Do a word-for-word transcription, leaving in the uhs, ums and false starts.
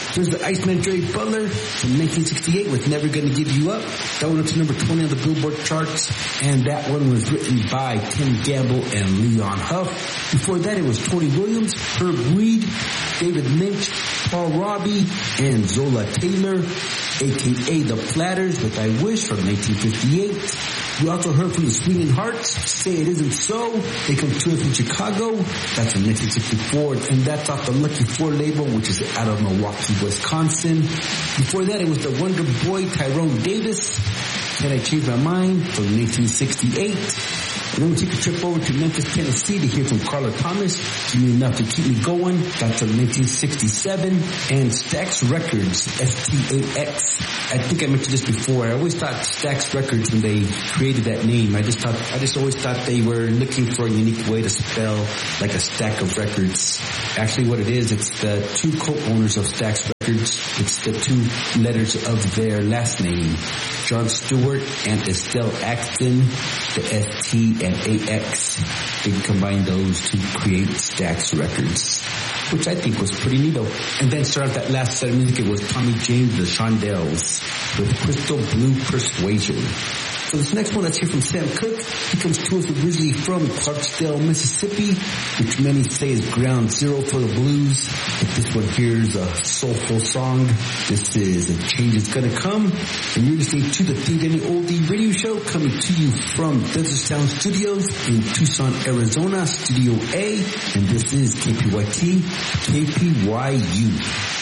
There's the Iceman Jerry Butler from nineteen sixty-eight with Never Gonna Give You Up. That went up to number twenty on the Billboard charts, and that one was written by Tim Gamble and Leon Huff. Before that, it was Tony Williams, Herb Reed, David Lynch, Paul Robbie, and Zola Taylor, a k a. The Platters with I Wish from nineteen fifty-eight. We also heard from the Swinging Hearts, Say It Isn't So. They come to us from Chicago. That's from nineteen sixty-four. And that's off the Lucky Four label, which is out of Milwaukee, Wisconsin. Before that, it was the Wonder Boy, Tyrone Davis. Can I Change My Mind from nineteen sixty-eight. And then we take a trip over to Memphis, Tennessee to hear from Carla Thomas, Give Me Enough to Keep Me Going. That's from nineteen sixty-seven. And Stax Records, S T A X. I think I mentioned this before. I always thought Stax Records, when they created that name, I just thought, I just always thought they were looking for a unique way to spell like a stack of records. Actually what it is, it's the two co-owners of Stax Records. It's the two letters of their last name. John Stewart and Estelle Axton, the S T and A X. They combined those to create Stax Records, which I think was pretty neato. And then start out that last set of music, it was Tommy James, the Shondells, with Crystal Blue Persuasion. So this next one, let's hear from Sam Cooke. He comes to us originally from Clarksdale, Mississippi, which many say is ground zero for the blues. But this one here is a soulful song. This is A Change Is Gonna Come. And you're listening to the Think Any Oldie radio show, coming to you from Desert Sound Studios in Tucson, Arizona, Studio A. And this is K P Y T, K P Y U.